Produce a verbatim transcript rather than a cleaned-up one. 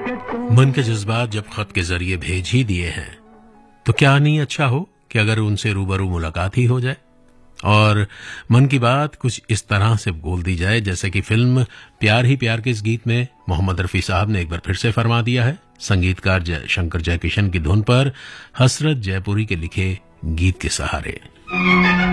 मन के जज्बात जब खत के जरिए भेज ही दिए हैं तो क्या नहीं अच्छा हो कि अगर उनसे रूबरू मुलाकात ही हो जाए और मन की बात कुछ इस तरह से बोल दी जाए जैसे कि फिल्म प्यार ही प्यार के इस गीत में मोहम्मद रफी साहब ने एक बार फिर से फरमा दिया है, संगीतकार जय शंकर जयकिशन की धुन पर हसरत जयपुरी के लिखे गीत के सहारे।